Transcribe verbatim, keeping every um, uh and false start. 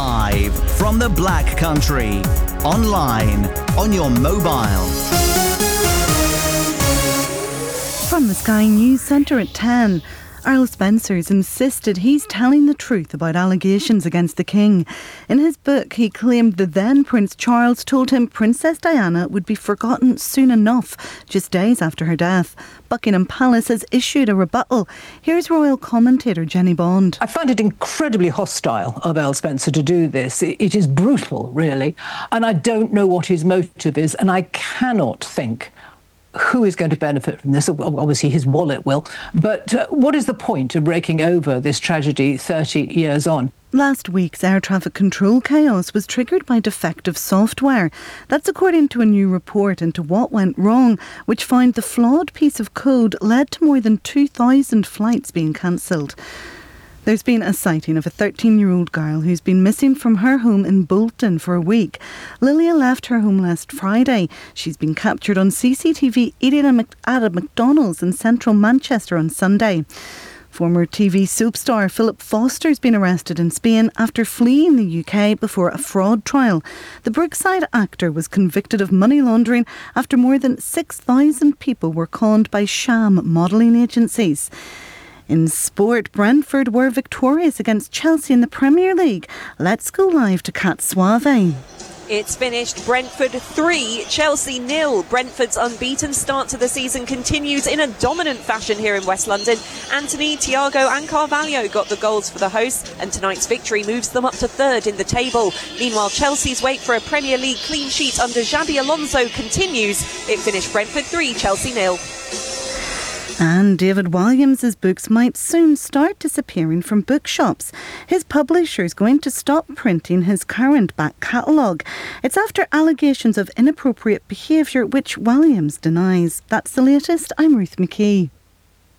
Live from the Black Country. Online, on your mobile. From the Sky News Centre at ten. Earl Spencer's insisted he's telling the truth about allegations against the King. In his book, he claimed the then Prince Charles told him Princess Diana would be forgotten soon enough, just days after her death. Buckingham Palace has issued a rebuttal. Here's royal commentator Jenny Bond. I find it incredibly hostile of Earl Spencer to do this. It is brutal, really, and I don't know what his motive is, and I cannot think who is going to benefit from this. Obviously, his wallet will. But uh, what is the point of breaking over this tragedy thirty years on? Last week's air traffic control chaos was triggered by defective software. That's according to a new report into what went wrong, which found the flawed piece of code led to more than two thousand flights being cancelled. There's been a sighting of a thirteen-year-old girl who's been missing from her home in Bolton for a week. Lilia left her home last Friday. She's been captured on C C T V eating at a McDonald's in central Manchester on Sunday. Former T V soap star Philip Foster's been arrested in Spain after fleeing the U K before a fraud trial. The Brookside actor was convicted of money laundering after more than six thousand people were conned by sham modelling agencies. In sport, Brentford were victorious against Chelsea in the Premier League. Let's go live to Kat Suave. It's finished Brentford three, Chelsea nil. Brentford's unbeaten start to the season continues in a dominant fashion here in West London. Anthony, Thiago and Carvalho got the goals for the hosts, and tonight's victory moves them up to third in the table. Meanwhile, Chelsea's wait for a Premier League clean sheet under Xabi Alonso continues. It finished Brentford three, Chelsea nil. And David Williams' books might soon start disappearing from bookshops. His publisher is going to stop printing his current back catalogue. It's after allegations of inappropriate behaviour, which Williams denies. That's the latest. I'm Ruth McKee.